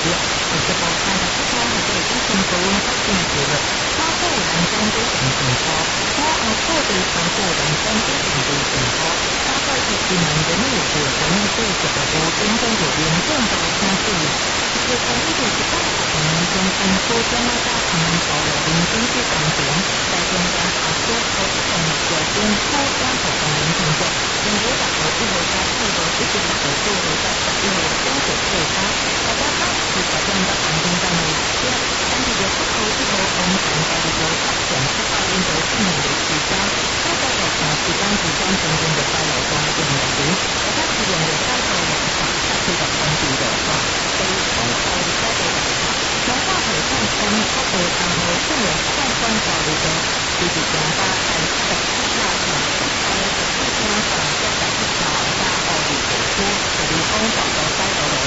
题，而且我看到之前还对疫情福音发现结论，包括人生之神健康，我我破地超过人生之神的健康，包括一些能人类有的人类对这个无真正有严重的相似，就是从一九七八年中分出加拿大他们所有民生之感情，在中间发出和一种美国跟出加口的民成就，并且找到一回家特别